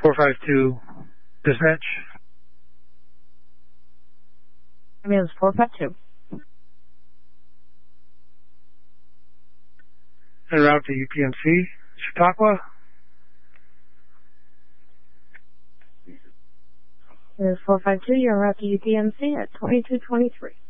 452 dispatch. Ambulance 452. En route to UPMC, Chautauqua. Ambulance 452, you're en route to UPMC at 2223.